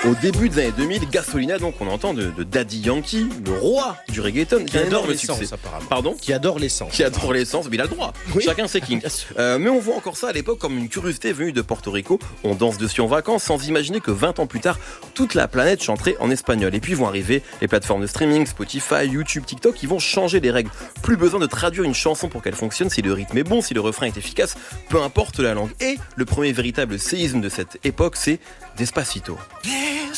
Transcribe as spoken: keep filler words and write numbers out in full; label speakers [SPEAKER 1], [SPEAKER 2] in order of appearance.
[SPEAKER 1] Au début des années deux mille, Gasolina, donc on entend de, de Daddy Yankee, le roi du reggaeton,
[SPEAKER 2] qui adore l'essence
[SPEAKER 1] succès.
[SPEAKER 2] apparemment.
[SPEAKER 1] Pardon ?
[SPEAKER 2] Qui adore l'essence.
[SPEAKER 1] Qui adore l'essence, mais il a le droit. Oui. Chacun ses kinks. Euh, mais on voit encore ça à l'époque comme une curiosité venue de Porto Rico. On danse dessus en vacances sans imaginer que vingt ans plus tard, toute la planète chanterait en espagnol. Et puis vont arriver les plateformes de streaming, Spotify, YouTube, TikTok, qui vont changer les règles. Plus besoin de traduire une chanson pour qu'elle fonctionne si le rythme est bon, si le refrain est efficace, peu importe la langue. Et le premier véritable séisme de cette époque, c'est Despacito.